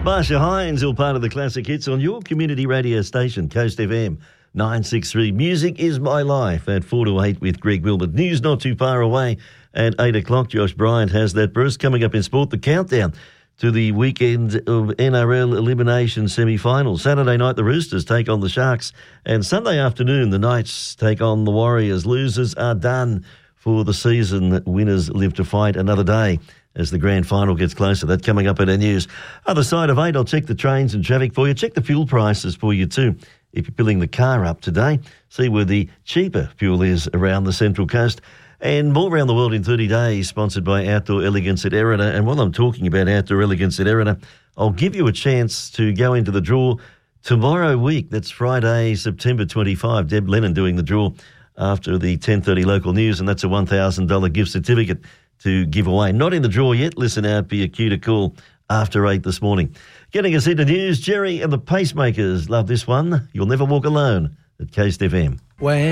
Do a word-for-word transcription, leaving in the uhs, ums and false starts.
Marcia Hines, all part of the classic hits on your community radio station, Coast F M nine sixty-three. Music is my life at four to eight with Greg Wilmot. News not too far away at eight o'clock. Josh Bryant has that burst. Coming up in sport, the countdown to the weekend of N R L elimination semi-finals. Saturday night, the Roosters take on the Sharks, and Sunday afternoon, the Knights take on the Warriors. Losers are done for the season. Winners live to fight another day as the grand final gets closer. That coming up at our news. Other side of eight, I'll check the trains and traffic for you. Check the fuel prices for you too. If you're filling the car up today, see where the cheaper fuel is around the Central Coast. And more around the world in thirty days, sponsored by Outdoor Elegance at Erina. And while I'm talking about Outdoor Elegance at Erina, I'll give you a chance to go into the draw tomorrow week. That's Friday, September twenty-fifth. Deb Lennon doing the draw after the ten thirty local news, and that's a one thousand dollars gift certificate to give away. Not in the draw yet. Listen out for your cue to call after eight this morning. Getting us into news, Jerry and the Pacemakers. Love this one. You'll never walk alone at Coast F M. When